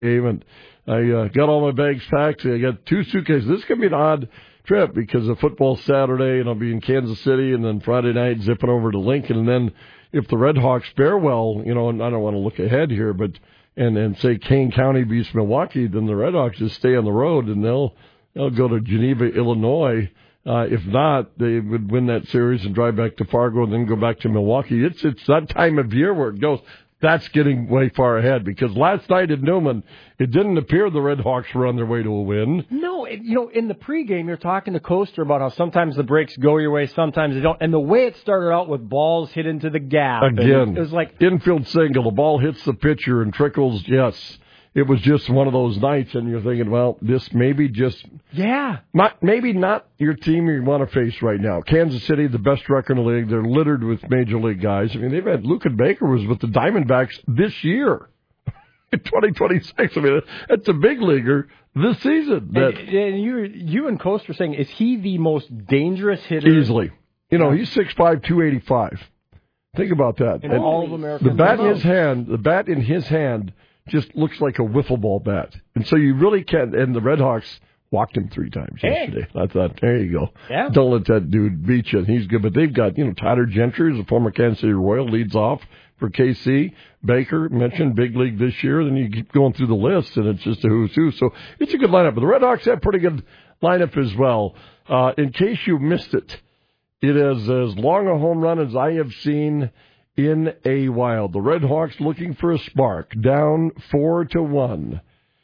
game, and I got all my bags packed. I got 2 suitcases. This could be an odd trip because of football Saturday, and I'll be in Kansas City, and then Friday night zipping over to Lincoln, and then if the Red Hawks fare well, and I don't want to look ahead here, but and say Kane County beats Milwaukee, then the Red Hawks just stay on the road, and they'll go to Geneva, Illinois. If not, they would win that series and drive back to Fargo and then go back to Milwaukee. It's that time of year where it goes. That's getting way far ahead because last night at Newman, it didn't appear the Red Hawks were on their way to a win. No, in the pregame, you're talking to Coaster about how sometimes the breaks go your way, sometimes they don't. And the way it started out with balls hit into the gap. Again, it was like infield single. The ball hits the pitcher and trickles, yes. It was just one of those nights, and you're thinking, well, this maybe just... Yeah. Maybe not your team you want to face right now. Kansas City, the best record in the league. They're littered with major league guys. I mean, they've had... Luke Baker was with the Diamondbacks this year. In 2026. I mean, that's a big leaguer this season. And you and Coast were saying, is he the most dangerous hitter? Easily. He's 6'5", 285. Think about that. And all of America. The bat in his hand just looks like a wiffle ball bat. And so you really can't, and the Red Hawks walked him 3 times yesterday. I thought, there you go. Yeah. Don't let that dude beat you. He's good. But they've got, Tyler Gentry, the former Kansas City Royal, leads off for KC. Baker, mentioned big league this year. Then you keep going through the list, and it's just a who's who. So it's a good lineup. But the Red Hawks have a pretty good lineup as well. In case you missed it, it is as long a home run as I have seen in a while. The Red Hawks looking for a spark. Down 4-1.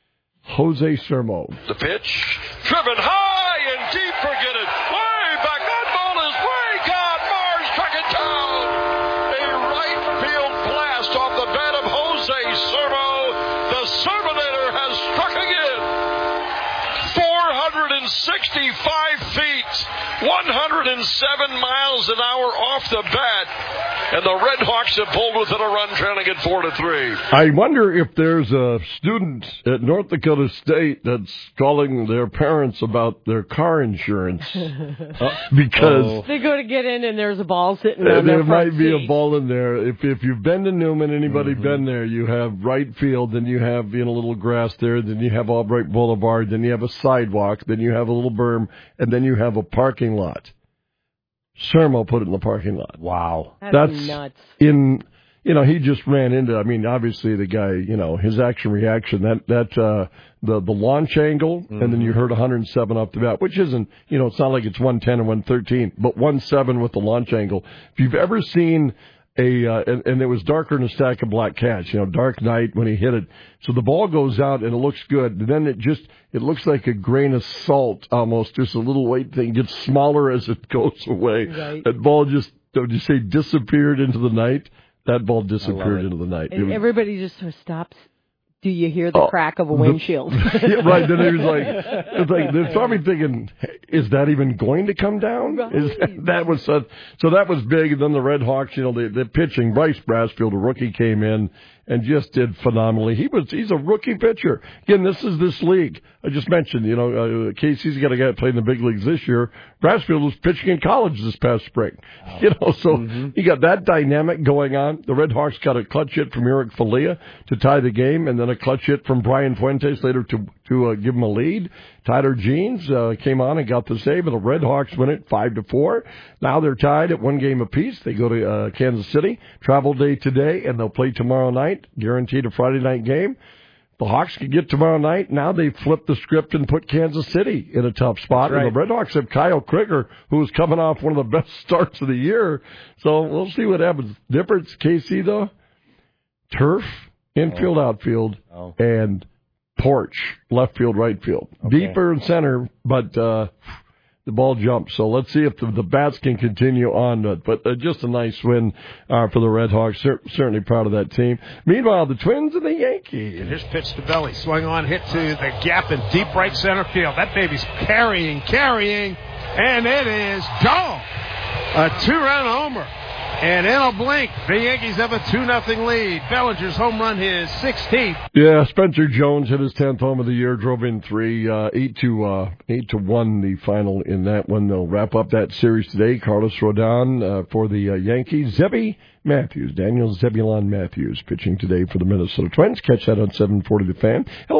Jose Sermo. The pitch. Driven high and deep. Forget it. Way back. That ball is way gone. Mars struck it down. A right field blast off the bat of Jose Sermo. The Serminator has struck again. 465 feet. 107 miles an hour off the bat. And the Red Hawks have pulled within a run, trailing at 4-3. I wonder if there's a student at North Dakota State that's calling their parents about their car insurance because they go to get in and there's a ball sitting on there their front might be seat. a ball in there. If you've been to Newman, anybody been there? You have right field, then you have a little grass there, then you have Albright Boulevard, then you have a sidewalk, then you have a little berm, and then you have a parking lot. Sermo put it in the parking lot. Wow. That's nuts. He just ran into, obviously the guy, his action reaction, the launch angle, and then you heard 107 off the bat, which isn't, it's not like it's 110 or 113, but 107 with the launch angle. If you've ever seen and it was darker than a stack of black cats, dark night when he hit it. So the ball goes out and it looks good. And then it looks like a grain of salt almost, just a little weight thing gets smaller as it goes away. Right. That ball just, don't you say, disappeared into the night? That ball disappeared into the night. And everybody just sort of stops. Do you hear the crack of a windshield? Yeah, right. Then he was like, they're probably thinking, is that even going to come down? Right. That was big. And then the Red Hawks, the pitching, Bryce Brasfield, a rookie, came in and just did phenomenally. He's a rookie pitcher. Again, this is this league. I just mentioned, Casey's got a guy that played in the big leagues this year. Brasfield was pitching in college this past spring. You got that dynamic going on. The Red Hawks got a clutch hit from Eric Falia to tie the game, and then a clutch hit from Brian Fuentes later to give him a lead. Tyler Jeans came on and got the save, and the Red Hawks win it 5-4. Now they're tied at 1 game apiece. They go to Kansas City. Travel day today, and they'll play tomorrow night. Guaranteed a Friday night game. The Hawks can get tomorrow night. Now they flip the script and put Kansas City in a tough spot. Right. And the Red Hawks have Kyle Krieger, who is coming off one of the best starts of the year. So we'll see what happens. Difference, KC, though, turf, infield, outfield, and porch, left field, right field. Okay. Deeper in center, but the ball jumps. So let's see if the bats can continue on. But just a nice win for the Red Hawks. Certainly proud of that team. Meanwhile, the Twins and the Yankees. And here's pitch to Belly. Swung on, hit to the gap in deep right center field. That baby's carrying, and it is gone. A 2-run homer. And in a blink, the Yankees have a 2-0 lead. Bellinger's home run, his 16th. Yeah, Spencer Jones hit his 10th home of the year, drove in 3, 8-1 the final in that one. They'll wrap up that series today. Carlos Rodon for the Yankees. Zebby Matthews, Daniel Zebulon Matthews, pitching today for the Minnesota Twins. Catch that on 740 The Fan.